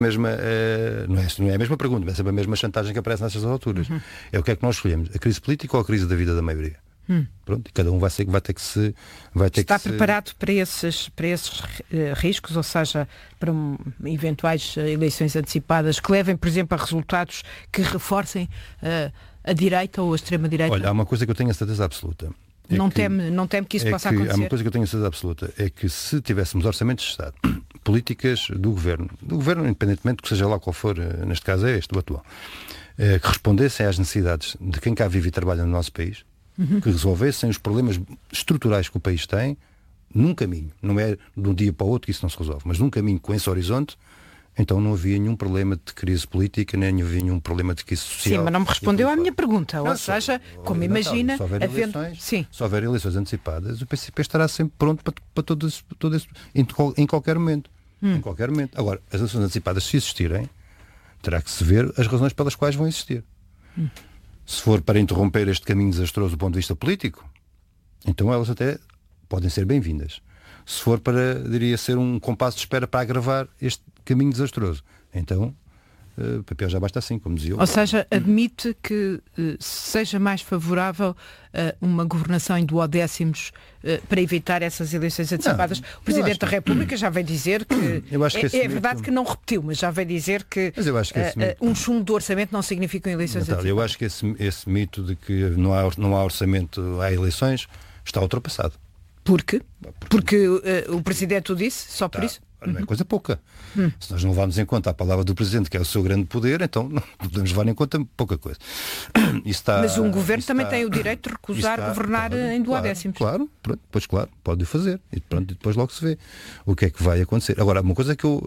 não é a mesma pergunta, mas é sempre a mesma chantagem que aparece nessas alturas. É o que é que nós escolhemos? A crise política ou a crise da vida da maioria? Pronto, e cada um vai ter que se... Está preparado para esses riscos, ou seja, para eventuais eleições antecipadas que levem, por exemplo, a resultados que reforcem a direita ou a extrema-direita? Olha, há uma coisa que eu tenho a certeza absoluta. Não teme que isso possa acontecer? Há uma coisa que eu tenho a certeza absoluta, é que se tivéssemos orçamentos de Estado, políticas do governo, independentemente que seja lá qual for, neste caso é este, o atual, que respondessem às necessidades de quem cá vive e trabalha no nosso país, que resolvessem os problemas estruturais que o país tem, num caminho. Não é de um dia para o outro que isso não se resolve, mas num caminho com esse horizonte, então não havia nenhum problema de crise política, nem havia nenhum problema de crise social. Sim, mas não me respondeu à minha pergunta. Ou seja, como imagina... Se houver eleições antecipadas, o PCP estará sempre pronto para todo esse em qualquer momento. Em qualquer momento. Agora, as eleições antecipadas, se existirem, terá que se ver as razões pelas quais vão existir. Se for para interromper este caminho desastroso do ponto de vista político, então elas até podem ser bem-vindas. Se for para, diria, ser um compasso de espera para agravar este caminho desastroso, então o PP já basta assim, como dizia eu. Ou seja, admite que seja mais favorável uma governação em duodécimos para evitar essas eleições antecipadas. O Presidente da República já veio dizer que... É verdade que não repetiu, mas já veio dizer que um chumbo do orçamento não significa eleições antecipadas. Eu acho que esse mito de que não há orçamento, há eleições, está ultrapassado. Por quê? Porque o Presidente o disse, só por isso? Não é coisa pouca. Se nós não levarmos em conta a palavra do Presidente, que é o seu grande poder, então não podemos levar em conta pouca coisa. Mas um governo também tem o direito de recusar governar em duodécimos. Claro, pode o fazer. E depois logo se vê o que é que vai acontecer. Agora, uma coisa que eu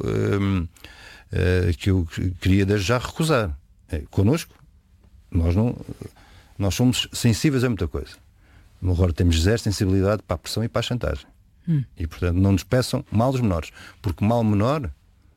queria desde já recusar. Connosco, nós somos sensíveis a muita coisa. Agora temos zero sensibilidade para a pressão e para a chantagem. E portanto não nos peçam mal dos menores, porque mal menor,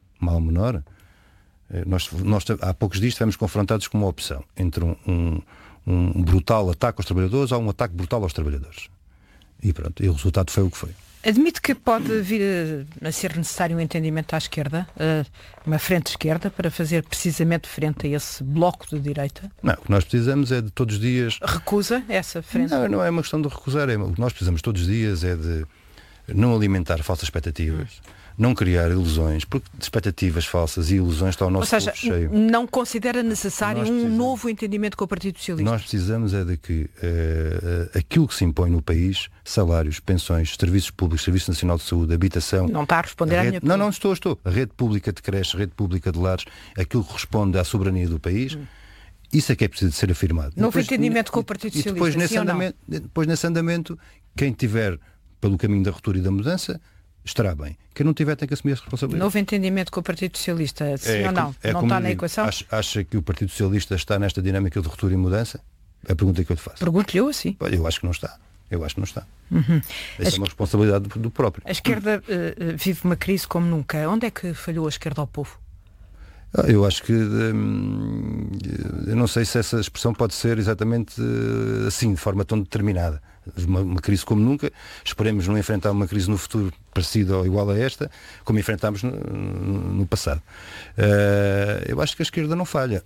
nós há poucos dias estivemos confrontados com uma opção entre um brutal ataque aos trabalhadores ou um ataque brutal aos trabalhadores. E pronto, e o resultado foi o que foi. Admite que pode vir a ser necessário um entendimento à esquerda, uma frente esquerda, para fazer precisamente frente a esse bloco de direita? Não, o que nós precisamos é de todos os dias... Recusa essa frente? Não é uma questão de recusar, o que nós precisamos todos os dias é de não alimentar falsas expectativas, não criar ilusões, porque de expectativas falsas e ilusões está o nosso corpo cheio. Não considera necessário um novo entendimento com o Partido Socialista? Nós precisamos é de que aquilo que se impõe no país, salários, pensões, serviços públicos, Serviço Nacional de Saúde, habitação... Não está a responder à minha pergunta. Não, estou. A rede pública de creches, a rede pública de lares, aquilo que responde à soberania do país, isso é que é preciso ser afirmado. Novo entendimento com o Partido Socialista, depois nesse andamento, quem tiver pelo caminho da ruptura e da mudança, estará bem. Quem não tiver tem que assumir a responsabilidade. Novo entendimento com o Partido Socialista, sim ou não? Não está na equação? Acha que o Partido Socialista está nesta dinâmica de ruptura e mudança? É a pergunta que eu te faço. Pergunto-lhe eu assim. Eu acho que não está. Essa é uma responsabilidade do próprio. A esquerda vive uma crise como nunca. Onde é que falhou a esquerda ao povo? Eu acho que eu não sei se essa expressão pode ser exatamente assim, de forma tão determinada. Uma crise como nunca. Esperemos não enfrentar uma crise no futuro parecida ou igual a esta, como enfrentámos no passado. Eu acho que a esquerda não falha.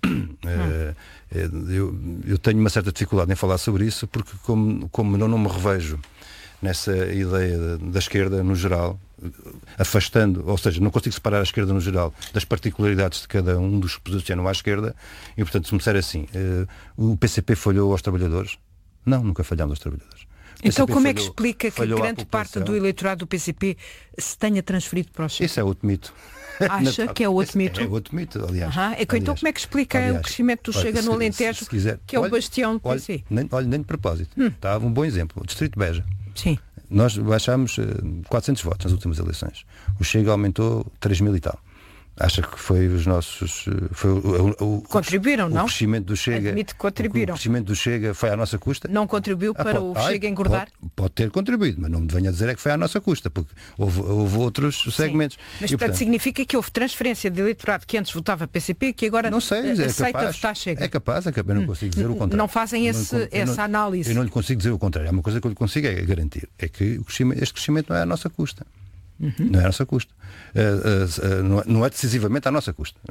Eu tenho uma certa dificuldade em falar sobre isso, porque como não me revejo nessa ideia da esquerda no geral, afastando, ou seja, não consigo separar a esquerda no geral das particularidades de cada um dos que posicionam à esquerda, e portanto se me disser assim, o PCP falhou aos trabalhadores? Não, nunca falhámos aos trabalhadores. Então como é que explica que grande parte do eleitorado do PCP se tenha transferido para o Chega? Isso é outro mito. Acha que é outro mito? É outro mito, aliás. Então como é que explica o crescimento do Chega no Alentejo, que é o bastião do PC? Olha, nem de propósito. Está um bom exemplo. O Distrito de Beja. Sim. Nós baixámos 400 votos nas últimas eleições. O Chega aumentou 3.000 e tal. Acha que foi os nossos... Contribuíram, não? O crescimento do Chega... Admito que contribuíram. O crescimento do Chega foi à nossa custa? Não contribuiu para o Chega engordar? Pode ter contribuído, mas não me venha a dizer é que foi à nossa custa, porque houve outros segmentos. Mas portanto significa que houve transferência de eleitorado que antes votava PCP, que agora aceita votar Chega? É capaz, eu não consigo dizer o contrário. Não fazem essa análise? Eu não lhe consigo dizer o contrário. Há uma coisa que eu lhe consigo é garantir, é que este crescimento não é à nossa custa. Não é a nossa custa. Não é decisivamente à nossa custa.